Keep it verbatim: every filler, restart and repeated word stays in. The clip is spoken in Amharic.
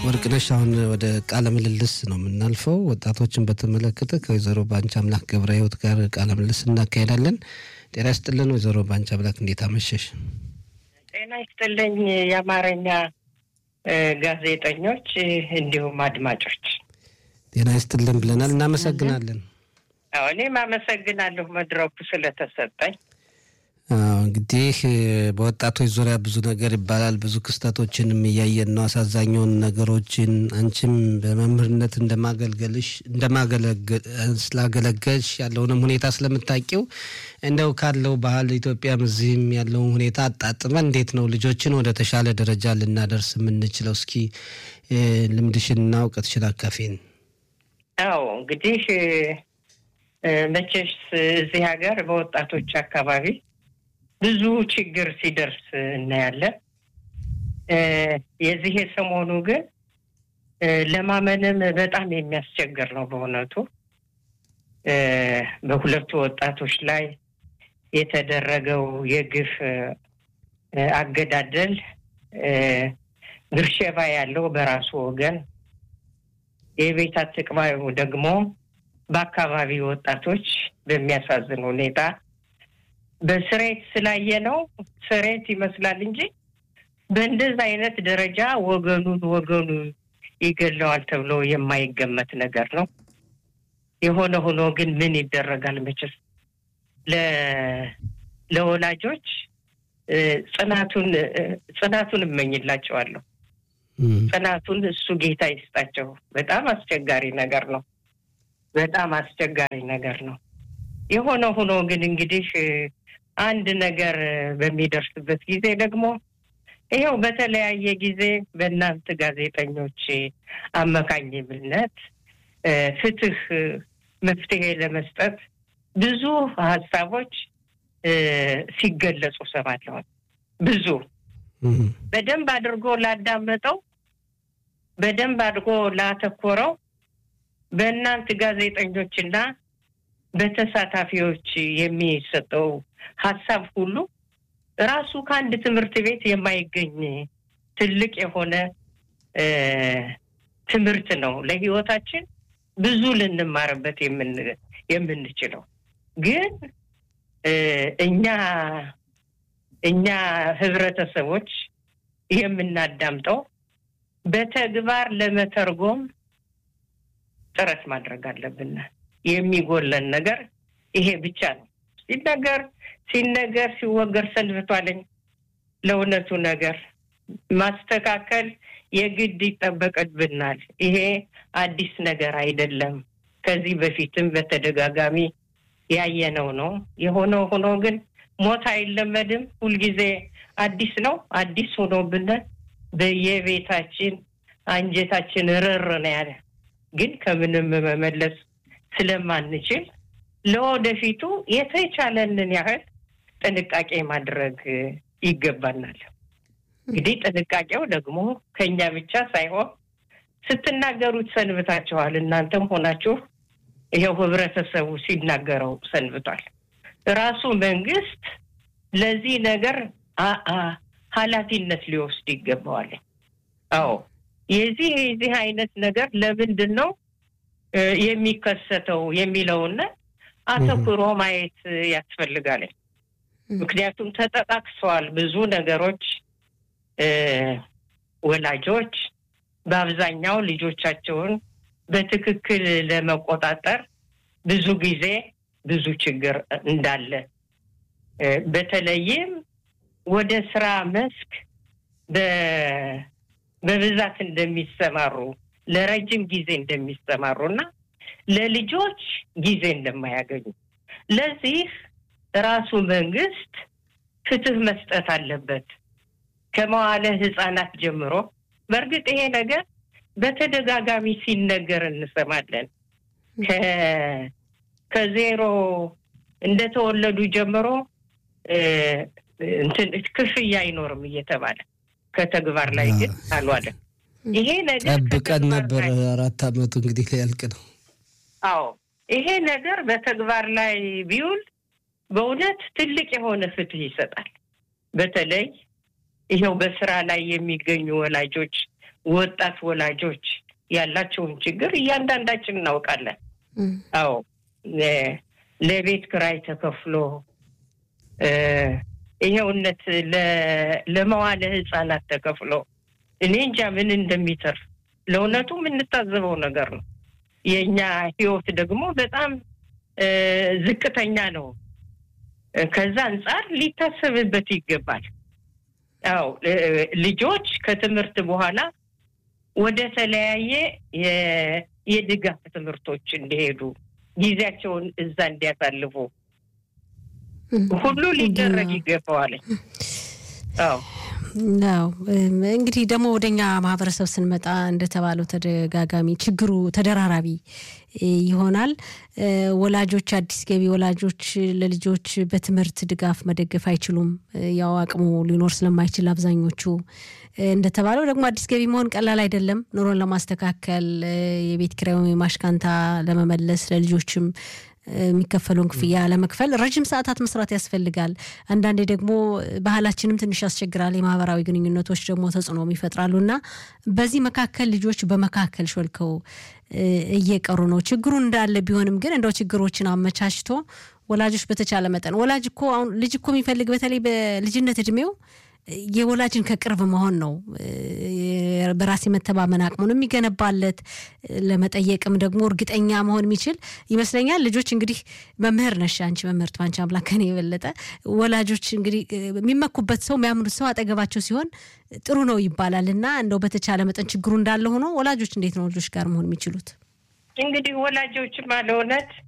ወርቅነሽ አሁን ወደ ቃለ ምልልስ ነው የምናልፈው። ወጣቶችን በተመለከተ ከወይዘሮ ባንቻ አምላክ ገብረህይወት ጋር ቃለ ምልልስ እናካሄዳለን። ጤና ይስጥልን ወይዘሮ ባንቻ አምላክ፣ እንዴት አመሸሽ? ጤና ይስጥልኝ የአማርኛ ጋዜጠኞች እንዲሁም አድማጮች። ጤና ይስጥልን ብለናል። እናመሰግናለን። አዎ እኔም አመሰግናለሁ መድረኩ ስለተሰጠኝ። እንግዲህ በወጣቶች ዙሪያ ብዙ ነገር ይባላል። ብዙ ክስተቶችንም እያየን ነው፣ አሳዛኙን ነገሮችን። አንቺም በመምህርነት እንደማገልገልሽ እንደማገለገል ስላገለገልሽ ያለውንም ሁኔታ ስለምታውቂው እንደው ካለው ባህል ኢትዮጵያም እዚህም ያለውን ሁኔታ አጣጥመን እንዴት ነው ልጆችን ወደ ተሻለ ደረጃ ልናደርስ የምንችለው? እስኪ ልምድሽንና እውቀትሽን አካፊን። አዎ እንግዲህ መቼስ እዚህ ሀገር በወጣቶች አካባቢ ብዙ ችግር ሲደርስ እናያለን። የዚህ ሰሞኑ ግን ለማመንም በጣም የሚያስቸግር ነው በእውነቱ። በሁለቱ ወጣቶች ላይ የተደረገው የግፍ አገዳደል ግርሸባ ያለው በራሱ ወገን፣ የቤት አጥቅማው ደግሞ በአካባቢ ወጣቶች በሚያሳዝን ሁኔታ በስሬት ስላየነው ስሬት ይመስላል እንጂ በእንደዛ አይነት ደረጃ ወገኑን ወገኑ ይገለዋል ተብሎ የማይገመት ነገር ነው። የሆነ ሆኖ ግን ምን ይደረጋል መቼስ ለ ለወላጆች ጽናቱን ጽናቱን እመኝላቸዋለሁ። ጽናቱን እሱ ጌታ ይስጣቸው። በጣም አስቸጋሪ ነገር ነው። በጣም አስቸጋሪ ነገር ነው። የሆነ ሆኖ ግን እንግዲህ አንድ ነገር በሚደርስበት ጊዜ ደግሞ ይሄው በተለያየ ጊዜ በእናንተ ጋዜጠኞች አማካኝነት ፍትህ መፍትሄ ለመስጠት ብዙ ሐሳቦች ሲገለጹ ሰማለሁ። ብዙ በደንብ አድርጎ ላዳመጠው በደንብ አድርጎ ላተኮረው በእናንተ ጋዜጠኞችና በተሳታፊዎች የሚሰጠው ሐሳብ ሁሉ ራሱ ከአንድ ትምህርት ቤት የማይገኝ ትልቅ የሆነ ትምህርት ነው። ለህይወታችን ብዙ ልንማርበት የምን የምንችለው ግን እኛ እኛ ህብረተሰቦች የምናዳምጠው በተግባር ለመተርጎም ጥረት ማድረግ አለብን። የሚጎለን ነገር ይሄ ብቻ ነው። ሲነገር ሲነገር ሲወገር ሰንብቷልኝ። ለውነቱ ነገር ማስተካከል የግድ ይጠበቅብናል። ይሄ አዲስ ነገር አይደለም። ከዚህ በፊትም በተደጋጋሚ ያየነው ነው። የሆነው ሆኖ ግን ሞት አይለመድም። ሁሉ ጊዜ አዲስ ነው። አዲስ ሆኖብን በየቤታችን አንጀታችን ርር ነው ያለ። ግን ከምንም መመለስ ስለማንችል ለወደፊቱ የተቻለንን ያህል ጥንቃቄ ማድረግ ይገባናል። እንግዲህ ጥንቃቄው ደግሞ ከኛ ብቻ ሳይሆን ስትናገሩት ሰንብታችኋል። እናንተም ሆናችሁ ይሄው ህብረተሰቡ ሲናገረው ሰንብቷል። ራሱ መንግስት ለዚህ ነገር ኃላፊነት ሊወስድ ይገባዋል። አዎ የዚህ የዚህ አይነት ነገር ለምንድን ነው የሚከሰተው የሚለውና አተኩሮ ማየት ያስፈልጋል። ምክንያቱም ተጠቃቅሰዋል ብዙ ነገሮች። ወላጆች በአብዛኛው ልጆቻቸውን በትክክል ለመቆጣጠር ብዙ ጊዜ ብዙ ችግር እንዳለ፣ በተለይም ወደ ስራ መስክ በብዛት እንደሚሰማሩ ለረጅም ጊዜ እንደሚሰማሩና ለልጆች ጊዜ እንደማያገኙ፣ ለዚህ ራሱ መንግስት ፍትህ መስጠት አለበት ከመዋለ ህፃናት ጀምሮ። በርግጥ ይሄ ነገር በተደጋጋሚ ሲነገር እንሰማለን። ከ ከዜሮ እንደተወለዱ ጀምሮ እንትን ክፍያ አይኖርም እየተባለ ከተግባር ላይ ግን አልዋለ። ይሄ ነገር ጠብቀን ነበር አራት አመቱ እንግዲህ ሊያልቅ ነው። አዎ ይሄ ነገር በተግባር ላይ ቢውል በእውነት ትልቅ የሆነ ፍትህ ይሰጣል። በተለይ ይሄው በስራ ላይ የሚገኙ ወላጆች ወጣት ወላጆች ያላቸውን ችግር እያንዳንዳችን እናውቃለን አዎ ለቤት ክራይ ተከፍሎ ይሄውነት ለማዋለ ህፃናት ተከፍሎ እኔ እንጃ ምን እንደሚተርፍ ለውነቱ ምን ተታዘበው ነገር ነው የኛ ህይወት ደግሞ በጣም ዝቅተኛ ነው ከዛ አንፃር ሊታሰብበት ይገባል አው ልጆች ከትምህርት በኋላ ወደ ተለያየ የድጋፍ ትምህርቶች እንዲሄዱ ጊዜያቸውን እዛ እንዲያሳልፉ ሁሉ ሊደረግ ይገባዋል አው ነው እንግዲህ ደግሞ ወደኛ ማህበረሰብ ስንመጣ እንደተባለው ተደጋጋሚ ችግሩ ተደራራቢ ይሆናል ወላጆች አዲስ ገቢ ወላጆች ለልጆች በትምህርት ድጋፍ መደገፍ አይችሉም ያው አቅሙ ሊኖር ስለማይችል አብዛኞቹ እንደተባለው ደግሞ አዲስ ገቢ መሆን ቀላል አይደለም ኑሮን ለማስተካከል የቤት ኪራዩን ማሽካንታ ለመመለስ ለልጆችም የሚከፈሉን ክፍያ ለመክፈል ረጅም ሰዓታት መስራት ያስፈልጋል አንዳንዴ ደግሞ ባህላችንም ትንሽ ያስቸግራል የማህበራዊ ግንኙነቶች ደግሞ ተጽዕኖ ይፈጥራሉና በዚህ መካከል ልጆች በመካከል ሾልከው እየቀሩ ነው ችግሩ እንዳለ ቢሆንም ግን እንደው ችግሮችን አመቻችቶ ወላጆች በተቻለ መጠን ወላጅ እኮ አሁን ልጅ እኮ የሚፈልግ በተለይ በልጅነት እድሜው የወላጅን ከቅርብ መሆን ነው በራስ መተማመን አቅሙን የሚገነባለት ለመጠየቅም ደግሞ እርግጠኛ መሆን የሚችል ይመስለኛል ልጆች እንግዲህ መምህር ነሽ አንቺ መምህርት ባንቺ አምላክ ከኔ የበለጠ ወላጆች እንግዲህ የሚመኩበት ሰው የሚያምኑት ሰው አጠገባቸው ሲሆን ጥሩ ነው ይባላልና እንደው በተቻለ መጠን ችግሩ እንዳለ ሆኖ ወላጆች እንዴት ነው ልጆች ጋር መሆን የሚችሉት እንግዲህ ወላጆች ማለት